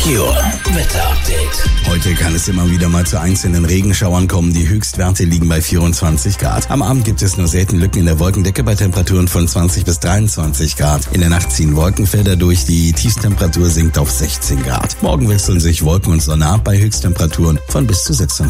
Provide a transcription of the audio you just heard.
Meteor Wetter-Update. Heute kann es immer wieder mal zu einzelnen Regenschauern kommen. Die Höchstwerte liegen bei 24 Grad. Am Abend gibt es nur selten Lücken in der Wolkendecke bei Temperaturen von 20 bis 23 Grad. In der Nacht ziehen Wolkenfelder durch. Die Tiefstemperatur sinkt auf 16 Grad. Morgen wechseln sich Wolken und Sonne ab bei Höchsttemperaturen von bis zu 26